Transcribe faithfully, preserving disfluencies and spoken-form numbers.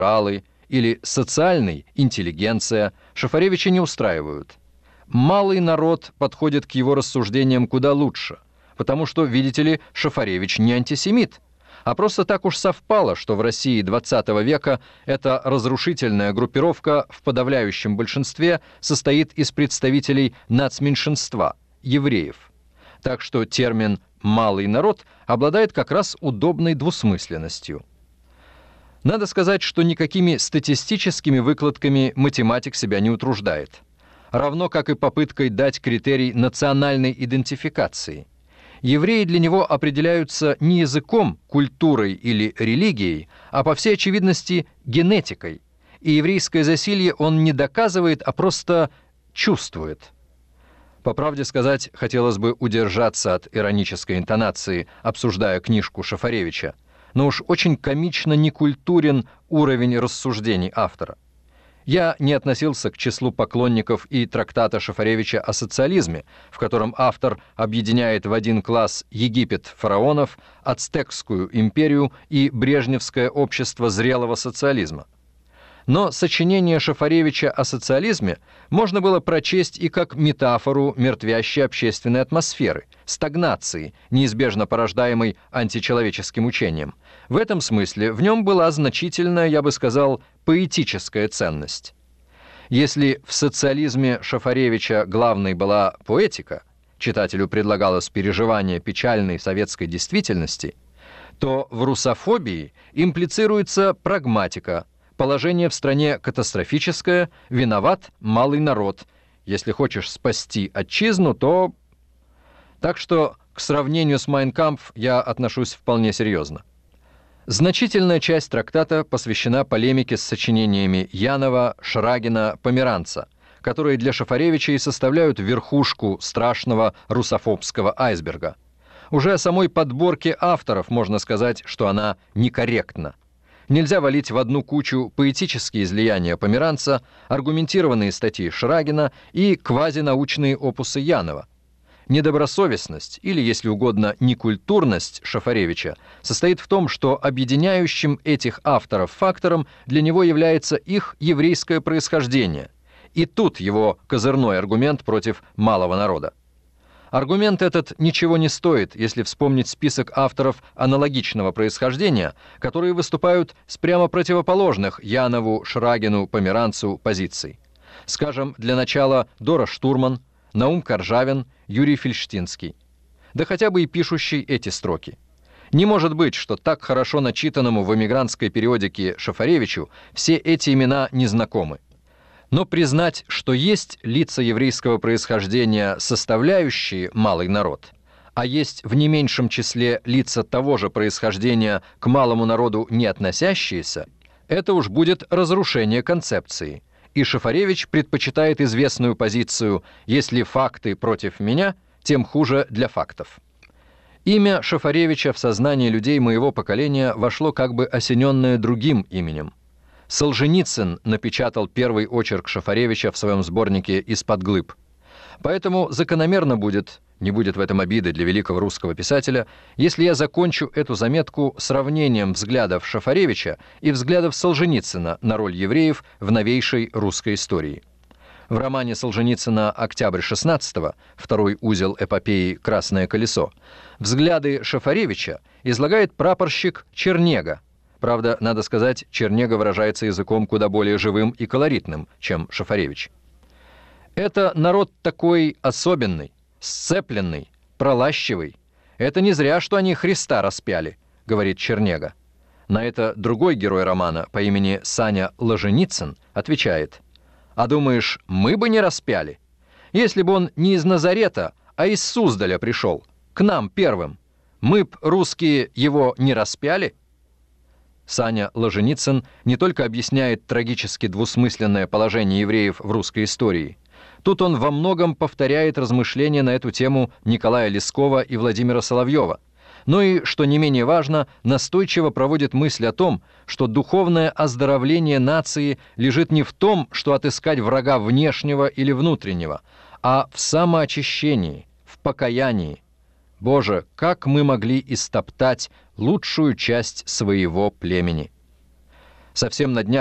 либералы или социальный интеллигенция Шафаревича не устраивают. Малый народ подходит к его рассуждениям куда лучше, потому что, видите ли, Шафаревич не антисемит, а просто так уж совпало, что в России двадцатого века эта разрушительная группировка в подавляющем большинстве состоит из представителей нацменьшинства – евреев. Так что термин «малый народ» обладает как раз удобной двусмысленностью. Надо сказать, что никакими статистическими выкладками математик себя не утруждает, равно как и попыткой дать критерий национальной идентификации. Евреи для него определяются не языком, культурой или религией, а, по всей очевидности, генетикой. И еврейское засилье он не доказывает, а просто чувствует. По правде сказать, хотелось бы удержаться от иронической интонации, обсуждая книжку Шафаревича, но уж очень комично некультурен уровень рассуждений автора. Я не относился к числу поклонников и трактата Шафаревича о социализме, в котором автор объединяет в один класс Египет фараонов, Ацтекскую империю и Брежневское общество зрелого социализма. Но сочинение Шафаревича о социализме можно было прочесть и как метафору мертвящей общественной атмосферы, стагнации, неизбежно порождаемой античеловеческим учением. В этом смысле в нем была значительная, я бы сказал, поэтическая ценность. Если в социализме Шафаревича главной была поэтика, читателю предлагалось переживание печальной советской действительности, то в русофобии имплицируется прагматика, положение в стране катастрофическое, виноват малый народ. Если хочешь спасти отчизну, то... Так что к сравнению с «Майн кампф» я отношусь вполне серьезно. Значительная часть трактата посвящена полемике с сочинениями Янова, Шрагина, Померанца, которые для Шафаревича и составляют верхушку страшного русофобского айсберга. Уже о самой подборке авторов можно сказать, что она некорректна. Нельзя валить в одну кучу поэтические излияния Померанца, аргументированные статьи Шрагина и квазинаучные опусы Янова. Недобросовестность, или, если угодно, некультурность Шафаревича состоит в том, что объединяющим этих авторов фактором для него является их еврейское происхождение. И тут его козырной аргумент против малого народа. Аргумент этот ничего не стоит, если вспомнить список авторов аналогичного происхождения, которые выступают с прямо противоположных Янову, Шрагину, Померанцу позиций. Скажем, для начала Дора Штурман, Наум Коржавин, Юрий Фельштинский. Да хотя бы и пишущий эти строки. Не может быть, что так хорошо начитанному в эмигрантской периодике Шафаревичу все эти имена не знакомы. Но признать, что есть лица еврейского происхождения, составляющие малый народ, а есть в не меньшем числе лица того же происхождения к малому народу не относящиеся, это уж будет разрушение концепции. И Шафаревич предпочитает известную позицию «если факты против меня, тем хуже для фактов». Имя Шафаревича в сознании людей моего поколения вошло как бы осененное другим именем. Солженицын напечатал первый очерк Шафаревича в своем сборнике «Из-под глыб». Поэтому закономерно будет, не будет в этом обиды для великого русского писателя, если я закончу эту заметку сравнением взглядов Шафаревича и взглядов Солженицына на роль евреев в новейшей русской истории. В романе Солженицына «Октябрь шестнадцатого», второй узел эпопеи «Красное колесо», взгляды Шафаревича излагает прапорщик Чернега. Правда, надо сказать, Чернега выражается языком куда более живым и колоритным, чем Шафаревич. Это народ такой особенный, сцепленный, пролащивый. Это не зря, что они Христа распяли, говорит Чернега. На это другой герой романа по имени Саня Ложеницын отвечает: «А думаешь, мы бы не распяли? Если бы он не из Назарета, а из Суздаля пришел, к нам первым, мы б, русские, его не распяли?» Саня Ложеницын не только объясняет трагически двусмысленное положение евреев в русской истории. Тут он во многом повторяет размышления на эту тему Николая Лескова и Владимира Соловьева, но и, что не менее важно, настойчиво проводит мысль о том, что духовное оздоровление нации лежит не в том, что отыскать врага внешнего или внутреннего, а в самоочищении, в покаянии. Боже, как мы могли истоптать лучшую часть своего племени! Совсем на днях